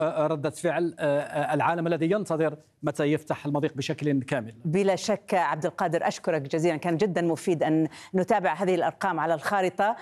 ردة فعل العالم الذي ينتظر متى يفتح المضيق بشكل كامل. بلا شك عبد القادر، أشكرك جزيلا، كان جدا مفيد أن نتابع هذه الأرقام على الخارطة.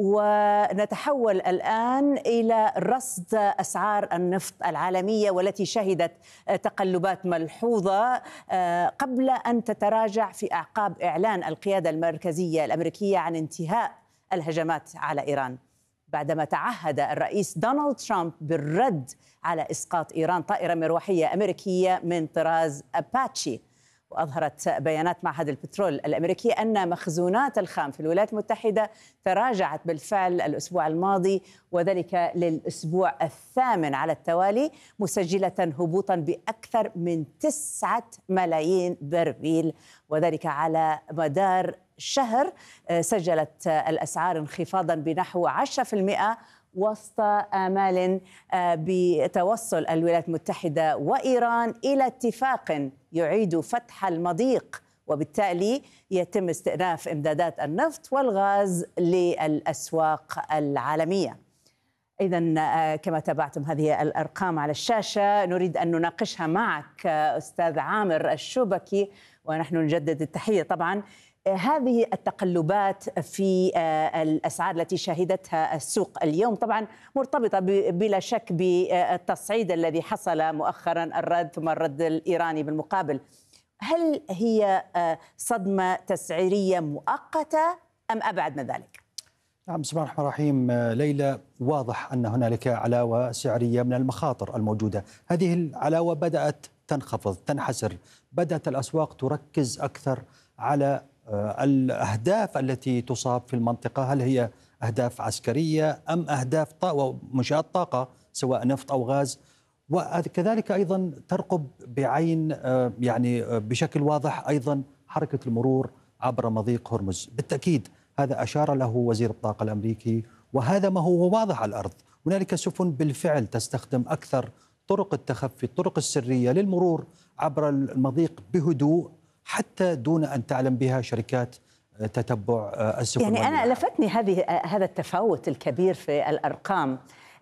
ونتحول الآن إلى رصد أسعار النفط العالمية والتي شهدت تقلبات ملحوظة قبل أن تتراجع في أعقاب إعلان القيادة المركزية الأمريكية عن انتهاء الهجمات على إيران، بعدما تعهد الرئيس دونالد ترامب بالرد على إسقاط إيران طائرة مروحية أمريكية من طراز أباتشي. وأظهرت بيانات معهد البترول الأمريكي أن مخزونات الخام في الولايات المتحدة تراجعت بالفعل الأسبوع الماضي، وذلك للأسبوع الثامن على التوالي، مسجلة هبوطا بأكثر من 9 ملايين برميل، وذلك على مدار شهر. سجلت الأسعار انخفاضا بنحو 10% وسط آمال بتوصل الولايات المتحدة وإيران إلى اتفاق يعيد فتح المضيق، وبالتالي يتم استئناف إمدادات النفط والغاز للأسواق العالمية. إذن كما تابعتم هذه الأرقام على الشاشة، نريد أن نناقشها معك أستاذ عامر الشوبكي، ونحن نجدد التحية طبعا. هذه التقلبات في الأسعار التي شهدتها السوق اليوم طبعا مرتبطة بلا شك بالتصعيد الذي حصل مؤخرا، الرد ثم الرد الإيراني بالمقابل. هل هي صدمة تسعيرية مؤقتة أم أبعد من ذلك؟ نعم، بسم الله الرحمن الرحيم. ليلى، واضح أن هنالك علاوة سعرية من المخاطر الموجودة. هذه العلاوة بدأت تنخفض، تنحسر، بدأت الأسواق تركز أكثر على الأهداف التي تصاب في المنطقة، هل هي أهداف عسكرية أم أهداف ومنشآت طاقة سواء نفط أو غاز، وكذلك أيضا ترقب بعين يعني بشكل واضح أيضا حركة المرور عبر مضيق هرمز. بالتأكيد هذا أشار له وزير الطاقة الأمريكي، وهذا ما هو واضح على الأرض. هنالك سفن بالفعل تستخدم أكثر طرق التخفي، الطرق السرية للمرور عبر المضيق بهدوء، حتى دون أن تعلم بها شركات تتبع السفن. يعني أنا لفتني هذا التفاوت الكبير في الأرقام.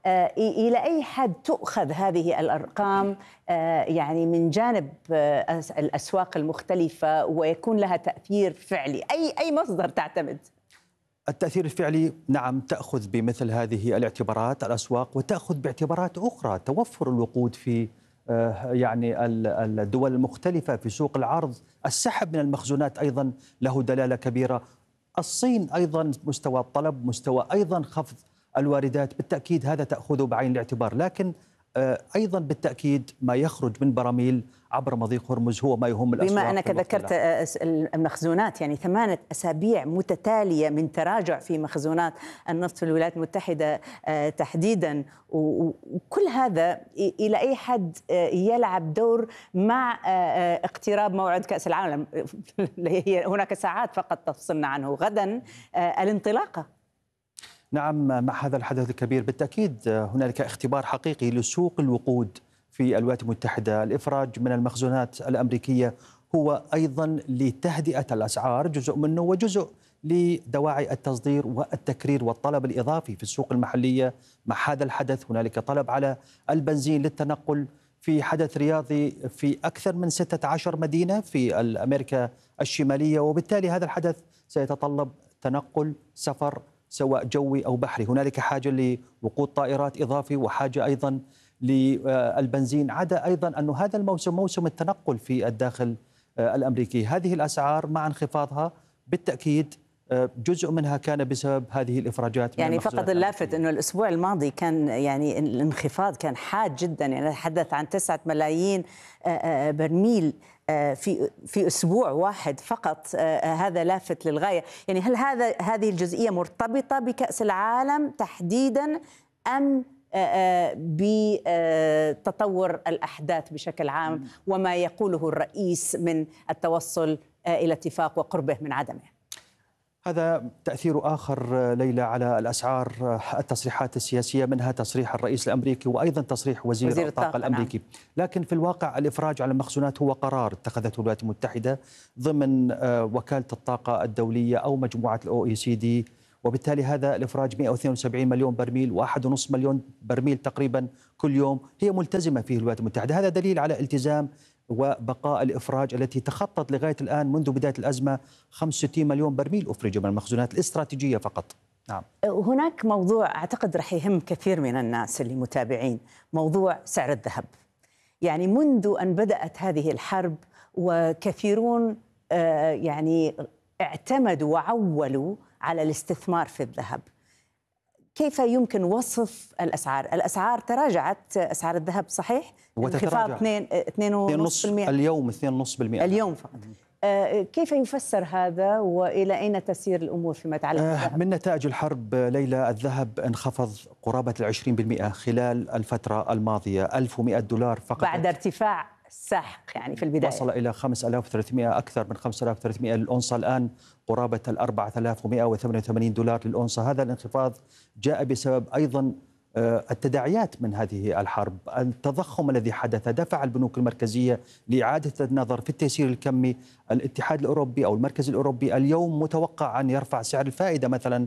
إلى أي حد تؤخذ هذه الأرقام يعني من جانب الأسواق المختلفة ويكون لها تأثير فعلي؟ أي مصدر تعتمد؟ التأثير الفعلي نعم تأخذ بمثل هذه الاعتبارات الأسواق، وتأخذ باعتبارات أخرى توفر الوقود في يعني الدول المختلفة في سوق العرض، السحب من المخزونات أيضا له دلالة كبيرة، الصين أيضا مستوى الطلب، مستوى أيضا خفض الواردات، بالتأكيد هذا تأخذه بعين الاعتبار. لكن أيضا بالتأكيد ما يخرج من براميل عبر مضيق هرمز هو ما يهم الأسواق. بما أنك ذكرت المخزونات، يعني 8 أسابيع متتالية من تراجع في مخزونات النفط في الولايات المتحدة تحديدا، وكل هذا إلى أي حد يلعب دور مع اقتراب موعد كأس العالم؟ هناك ساعات فقط تفصلنا عنه، غدا الانطلاقة. نعم، مع هذا الحدث الكبير بالتأكيد هنالك اختبار حقيقي لسوق الوقود في الولايات المتحدة. الإفراج من المخزونات الأمريكية هو أيضا لتهدئة الأسعار جزء منه، وجزء لدواعي التصدير والتكرير والطلب الإضافي في السوق المحلية. مع هذا الحدث هنالك طلب على البنزين للتنقل في حدث رياضي في أكثر من 16 مدينة في أمريكا الشمالية، وبالتالي هذا الحدث سيتطلب تنقل سفر سواء جوي أو بحري. هنالك حاجة لوقود طائرات إضافي، وحاجة أيضا للبنزين، عدا أيضا أن هذا الموسم موسم التنقل في الداخل الأمريكي. هذه الأسعار مع انخفاضها بالتأكيد جزء منها كان بسبب هذه الإفراجات. يعني فقط اللافت أنه الأسبوع الماضي كان يعني الانخفاض كان حاد جدا، يعني نتحدث عن 9 ملايين برميل في أسبوع واحد فقط. هذا لافت للغاية. يعني هل هذه الجزئية مرتبطة بكأس العالم تحديدا أم بتطور الأحداث بشكل عام وما يقوله الرئيس من التوصل إلى اتفاق وقربه من عدمه؟ هذا تأثير آخر ليلى على الأسعار، التصريحات السياسية، منها تصريح الرئيس الأمريكي وأيضا تصريح وزير الطاقة الأمريكي. نعم. لكن في الواقع الإفراج على المخزونات هو قرار اتخذته الولايات المتحدة ضمن وكالة الطاقة الدولية أو مجموعة الOECD، وبالتالي هذا الإفراج 172 مليون برميل، 1.5 مليون برميل تقريبا كل يوم هي ملتزمة فيه الولايات المتحدة. هذا دليل على التزام وبقاء الإفراج التي تخطت لغاية الآن منذ بداية الأزمة 65 مليون برميل أفرج من المخزونات الاستراتيجية فقط. نعم. هناك موضوع أعتقد رح يهم كثير من الناس اللي متابعين، موضوع سعر الذهب. يعني منذ أن بدأت هذه الحرب وكثيرون يعني اعتمدوا وعولوا على الاستثمار في الذهب. كيف يمكن وصف الأسعار؟ الأسعار تراجعت، أسعار الذهب صحيح؟ انخفاض 2.5%. اليوم 2.5%. اليوم فقط. كيف يفسر هذا وإلى أين تسير الأمور فيما يتعلق بالذهب؟ من نتائج الحرب ليلى، الذهب انخفض قرابة 20% خلال الفترة الماضية، $1100 فقط بعد ارتفاع ساحق يعني في البداية. وصل إلى 5300، أكثر من 5300 للأونصة، الآن قرابة $4188 للأونصة. هذا الانخفاض جاء بسبب أيضا التداعيات من هذه الحرب. التضخم الذي حدث دفع البنوك المركزية لإعادة النظر في التيسير الكمي. الاتحاد الأوروبي أو المركز الأوروبي اليوم متوقع أن يرفع سعر الفائدة مثلا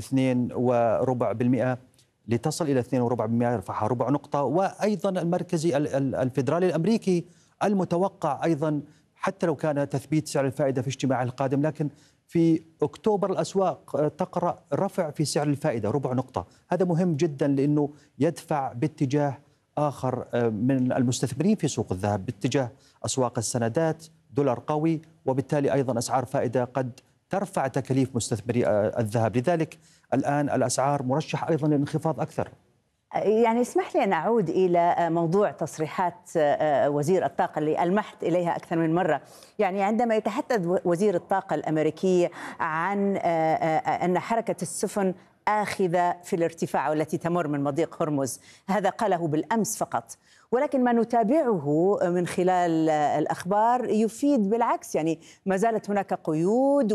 2.25% لتصل إلى 2.25%، يرفعها ربع نقطة. وأيضا المركزي الفيدرالي الأمريكي المتوقع أيضا، حتى لو كان تثبيت سعر الفائدة في اجتماعه القادم، لكن في أكتوبر الأسواق تقرأ رفع في سعر الفائدة ربع نقطة. هذا مهم جدا لأنه يدفع باتجاه آخر من المستثمرين في سوق الذهب، باتجاه أسواق السندات، دولار قوي، وبالتالي أيضا أسعار فائدة قد ترفع تكاليف مستثمري الذهب. لذلك الآن الأسعار مرشح أيضا للانخفاض أكثر. يعني اسمح لي أن أعود إلى موضوع تصريحات وزير الطاقة اللي ألمحت إليها أكثر من مرة. يعني عندما يتحدث وزير الطاقة الأمريكي عن أن حركة السفن آخذة في الارتفاع والتي تمر من مضيق هرمز، هذا قاله بالأمس فقط، ولكن ما نتابعه من خلال الأخبار يفيد بالعكس. يعني ما زالت هناك قيود،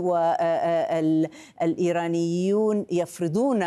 والإيرانيون يفرضون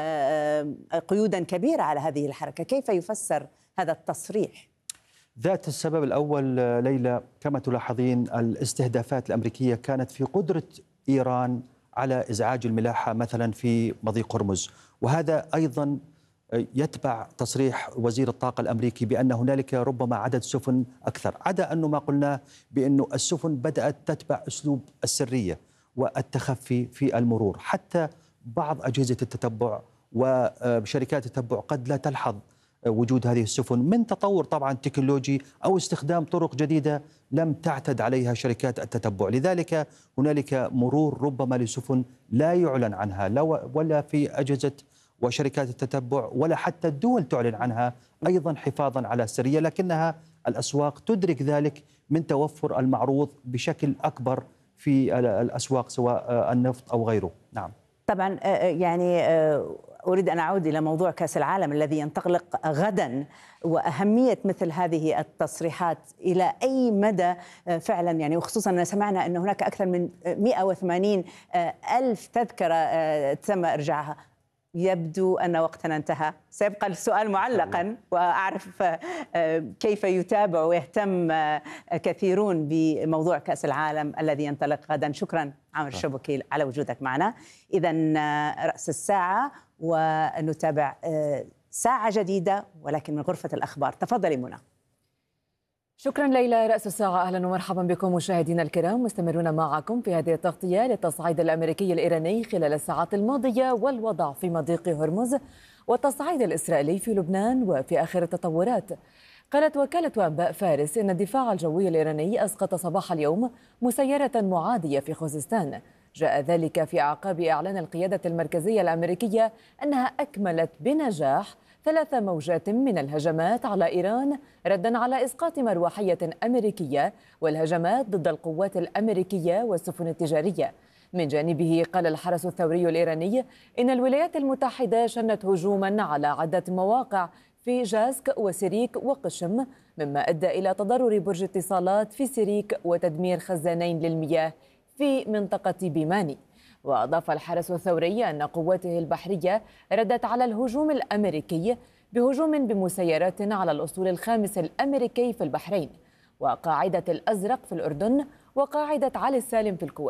قيودا كبيرة على هذه الحركة. كيف يفسر هذا التصريح؟ ذات السبب الأول ليلى، كما تلاحظين الاستهدافات الأمريكية كانت في قدرة إيران على إزعاج الملاحة مثلا في مضيق هرمز، وهذا أيضا يتبع تصريح وزير الطاقة الأمريكي بأن هنالك ربما عدد سفن أكثر، عدا أنه ما قلناه بأنه السفن بدأت تتبع أسلوب السرية والتخفي في المرور. حتى بعض أجهزة التتبع وشركات التتبع قد لا تلحظ وجود هذه السفن، من تطور طبعا تكنولوجي أو استخدام طرق جديدة لم تعتد عليها شركات التتبع. لذلك هنالك مرور ربما لسفن لا يعلن عنها، لا ولا في أجهزة وشركات التتبع ولا حتى الدول تعلن عنها، أيضا حفاظا على السرية، لكنها الأسواق تدرك ذلك من توفر المعروض بشكل أكبر في الأسواق سواء النفط أو غيره. نعم. طبعا يعني أريد أن أعود إلى موضوع كأس العالم الذي ينطلق غدا، وأهمية مثل هذه التصريحات إلى أي مدى فعلا، يعني وخصوصا أن سمعنا أن هناك أكثر من 180 ألف تذكرة تم إرجاعها. يبدو أن وقتنا انتهى، سيبقى السؤال معلقا، وأعرف كيف يتابع ويهتم كثيرون بموضوع كأس العالم الذي ينطلق غدا. شكرا عامر الشبكي على وجودك معنا. إذن رأس الساعة، ونتابع ساعة جديدة ولكن من غرفة الأخبار. تفضلي منى. شكرا ليلى. رأس الساعة، أهلا ومرحبا بكم مشاهدينا الكرام، مستمرون معكم في هذه التغطية للتصعيد الأمريكي الإيراني خلال الساعات الماضية والوضع في مضيق هرمز والتصعيد الإسرائيلي في لبنان وفي آخر التطورات. قالت وكالة أنباء فارس إن الدفاع الجوي الإيراني أسقط صباح اليوم مسيرة معادية في خوزستان. جاء ذلك في أعقاب إعلان القيادة المركزية الأمريكية أنها أكملت بنجاح 3 موجات من الهجمات على إيران ردا على إسقاط مروحية أمريكية والهجمات ضد القوات الأمريكية والسفن التجارية. من جانبه قال الحرس الثوري الإيراني إن الولايات المتحدة شنت هجوما على عدة مواقع في جاسك وسيريك وقشم، مما أدى إلى تضرر برج اتصالات في سيريك وتدمير خزانين للمياه في منطقة بيماني. وأضاف الحرس الثوري أن قواته البحرية ردت على الهجوم الأمريكي بهجوم بمسيرات على الأسطول الخامس الأمريكي في البحرين، وقاعدة الأزرق في الأردن، وقاعدة علي السالم في الكويت،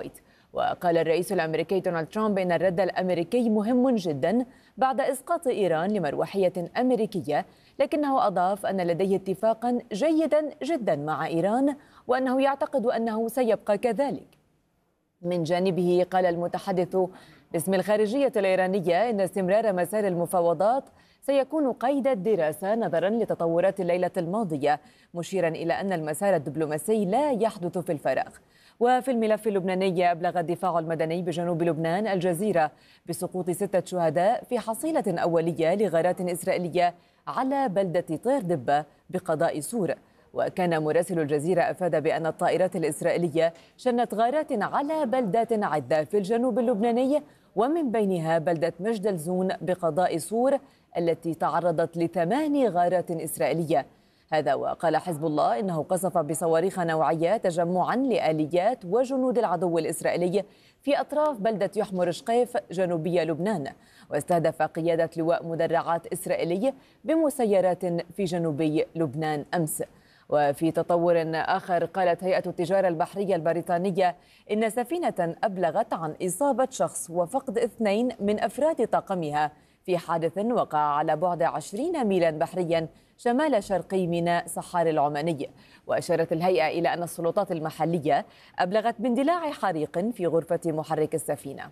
وقال الرئيس الأمريكي دونالد ترامب إن الرد الأمريكي مهم جدا بعد إسقاط إيران لمروحية أمريكية، لكنه أضاف أن لديه اتفاقا جيدا جدا مع إيران وأنه يعتقد أنه سيبقى كذلك. من جانبه قال المتحدث باسم الخارجية الإيرانية إن استمرار مسار المفاوضات سيكون قيد الدراسة نظرا لتطورات الليلة الماضية، مشيرا إلى أن المسار الدبلوماسي لا يحدث في الفراغ. وفي الملف اللبناني أبلغ الدفاع المدني بجنوب لبنان الجزيرة بسقوط 6 شهداء في حصيلة أولية لغارات إسرائيلية على بلدة طير دبة بقضاء سور. وكان مراسل الجزيرة أفاد بأن الطائرات الإسرائيلية شنت غارات على بلدات عدة في الجنوب اللبناني، ومن بينها بلدة مجدل زون بقضاء سور التي تعرضت ل8 غارات إسرائيلية. هذا وقال حزب الله إنه قصف بصواريخ نوعية تجمعا لآليات وجنود العدو الإسرائيلي في أطراف بلدة يحمر شقيف جنوبي لبنان، واستهدف قيادة لواء مدرعات إسرائيلي بمسيرات في جنوبي لبنان أمس. وفي تطور آخر قالت هيئة التجارة البحرية البريطانية إن سفينة أبلغت عن إصابة شخص وفقد 2 من أفراد طاقمها في حادث وقع على بعد 20 ميلا بحريا شمال شرقي ميناء صحار العماني. وأشارت الهيئة إلى أن السلطات المحلية أبلغت باندلاع حريق في غرفة محرك السفينة.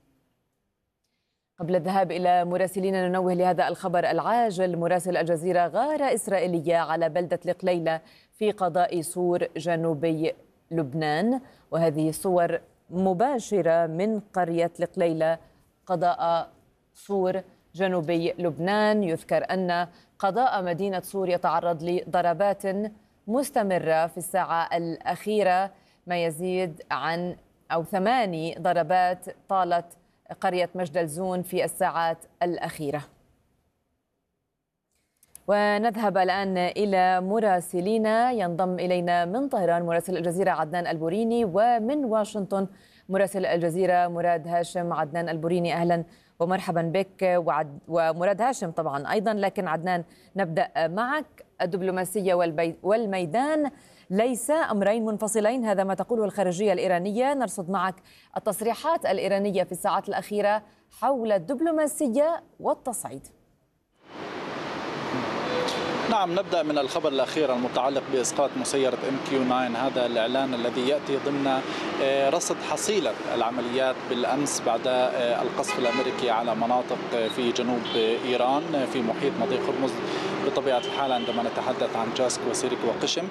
قبل الذهاب إلى مراسلين ننوه لهذا الخبر العاجل. مراسل الجزيرة: غارة إسرائيلية على بلدة القليلة في قضاء سور جنوبي لبنان، وهذه صور مباشرة من قرية القليلة قضاء سور جنوبي لبنان. يذكر أن قضاء مدينة سور يتعرض لضربات مستمرة في الساعة الأخيرة، ما يزيد عن 8 ضربات طالت قرية مجدل زون في الساعات الأخيرة. ونذهب الآن إلى مراسلينا. ينضم إلينا من طهران مراسل الجزيرة عدنان البوريني، ومن واشنطن مراسل الجزيرة مراد هاشم. عدنان البوريني، أهلا ومرحبا بك، ومراد هاشم طبعا أيضا. لكن عدنان، نبدأ معك. الدبلوماسية والميدان ليس أمرين منفصلين، هذا ما تقوله الخارجية الإيرانية. نرصد معك التصريحات الإيرانية في الساعات الأخيرة حول الدبلوماسية والتصعيد. نعم، نبدأ من الخبر الأخير المتعلق بإسقاط مسيرة MQ-9. هذا الإعلان الذي يأتي ضمن رصد حصيلة العمليات بالأمس بعد القصف الأمريكي على مناطق في جنوب إيران في محيط مضيق هرمز بطبيعة الحال عندما نتحدث عن جاسك وسيرك وقشم.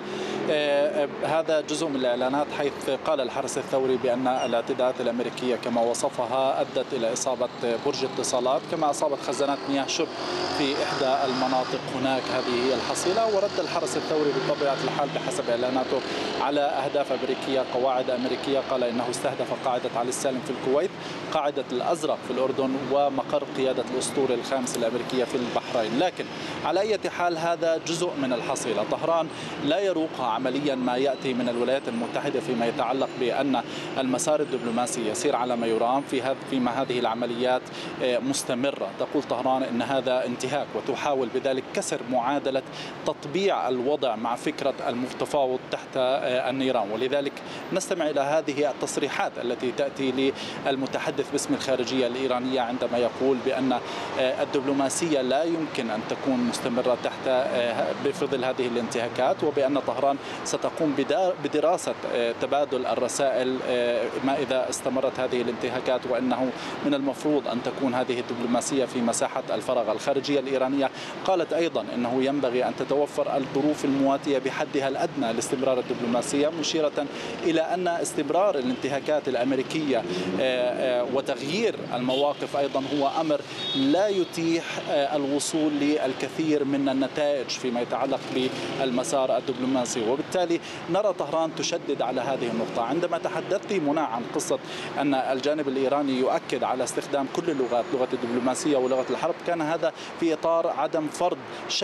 هذا جزء من الإعلانات، حيث قال الحرس الثوري بأن الاعتداءات الأمريكية كما وصفها أدت إلى إصابة برج اتصالات، كما أصابت خزانات مياه شرب في إحدى المناطق هناك. هذه هي الحصيلة. ورد الحرس الثوري بطبيعة الحال بحسب إعلاناته على أهداف أمريكية، قواعد أمريكية. قال إنه استهدف قاعدة علي السالم في الكويت، قاعدة الأزرق في الأردن، ومقر قيادة الأسطول الخامس الأمريكية في البحرين. لكن على أي حال هذا جزء من الحصيلة. طهران لا يروقها عمليا ما يأتي من الولايات المتحدة فيما يتعلق بأن المسار الدبلوماسي يسير على ما يرام فيما هذه العمليات مستمرة. تقول طهران إن هذا انتهاك، وتحاول بذلك كسر معادلة تطبيع الوضع مع فكرة التفاوض تحت النيران. ولذلك نستمع إلى هذه التصريحات التي تأتي للمتحدث باسم الخارجية الإيرانية عندما يقول بأن الدبلوماسية لا يمكن أن تكون مستمرة تحت بفضل هذه الانتهاكات، وبأن طهران ستقوم بدراسة تبادل الرسائل ما إذا استمرت هذه الانتهاكات، وأنه من المفروض أن تكون هذه الدبلوماسية في مساحة الفراغ. الخارجية الإيرانية قالت أيضا أنه ينبغي أن تتوفر الظروف المواتية بحدها الأدنى لاستمرار الدبلوماسية، مشيرة إلى أن استمرار الانتهاكات الأمريكية وتغيير المواقف أيضا هو أمر لا يتيح الوصول للكثير من النتائج فيما يتعلق بالمسار الدبلوماسي. وبالتالي نرى طهران تشدد على هذه النقطة. عندما تحدثت منى عن قصة أن الجانب الإيراني يؤكد على استخدام كل اللغات، لغة الدبلوماسية ولغة الحرب، كان هذا في إطار عدم فرض شيء عليها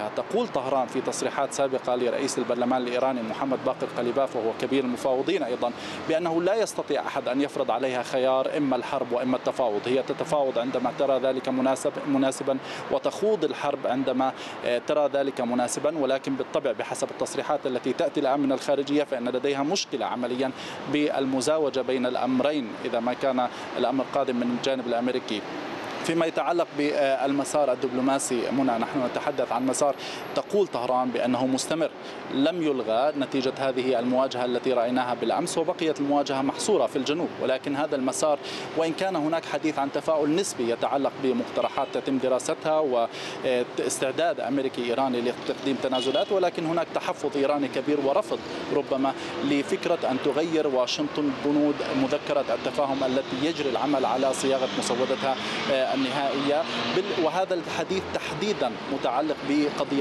عليها. تقول طهران في تصريحات سابقة لرئيس البرلمان الإيراني محمد باقر قليباف وهو كبير المفاوضين أيضا بأنه لا يستطيع أحد أن يفرض عليها خيار إما الحرب وإما التفاوض. هي تتفاوض عندما ترى ذلك مناسبا وتخوض الحرب عندما ترى ذلك مناسبا، ولكن بالطبع بحسب التصريحات التي تأتي الآن من الخارجية فإن لديها مشكلة عمليا بالمزاوجة بين الأمرين إذا ما كان الأمر قادم من الجانب الأمريكي. فيما يتعلق بالمسار الدبلوماسي منى، نحن نتحدث عن مسار تقول طهران بأنه مستمر لم يلغى نتيجة هذه المواجهة التي رأيناها بالأمس، وبقيت المواجهة محصورة في الجنوب. ولكن هذا المسار وإن كان هناك حديث عن تفاؤل نسبي يتعلق بمقترحات تتم دراستها واستعداد أمريكي إيراني لتقديم تنازلات، ولكن هناك تحفظ إيراني كبير ورفض ربما لفكرة أن تغير واشنطن بنود مذكرة التفاهم التي يجري العمل على صياغة مسودتها النهائية. وهذا الحديث تحديدا متعلق بقضية